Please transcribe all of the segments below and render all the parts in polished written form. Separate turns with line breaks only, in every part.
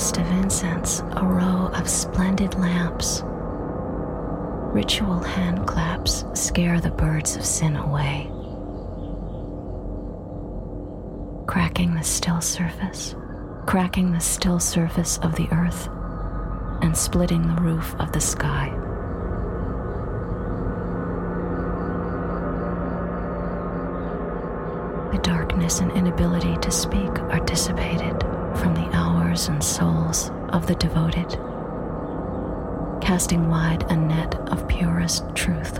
nest of incense, a row of splendid lamps. Ritual hand claps scare the birds of sin away. Cracking the still surface of the earth and splitting the roof of the sky. The darkness and inability to speak are dissipated from the hours and souls of the devoted, casting wide a net of purest truth.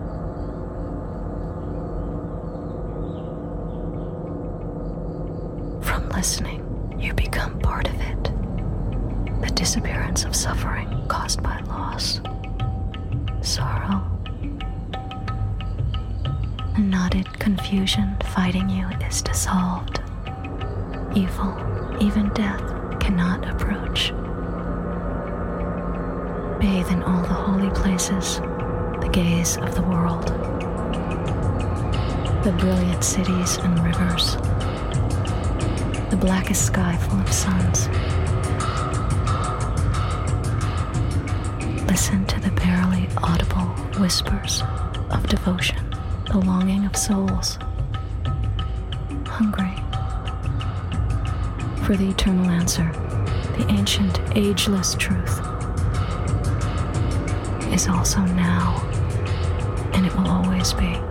From listening, you become part of it. The disappearance of suffering caused by loss, sorrow, the knotted confusion fighting you is dissolved. Evil, even death, cannot approach. Bathe in all the holy places, the gaze of the world, the brilliant cities and rivers, the blackest sky full of suns. Listen to the barely audible whispers of devotion, the longing of souls, hungry for the eternal answer, the ancient, ageless truth is also now, and it will always be.